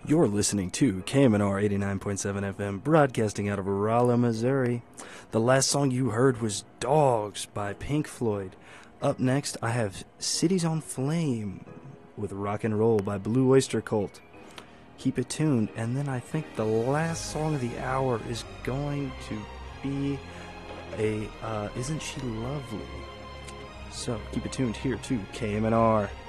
You're listening to KMNR 89.7 FM, broadcasting out of Rolla, Missouri. The last song you heard was Dogs by Pink Floyd. Up next, I have Cities on Flame with Rock and Roll by Blue Oyster Cult. Keep it tuned, and then I think the last song of the hour is going to be Isn't She Lovely? So keep it tuned here to KMNR.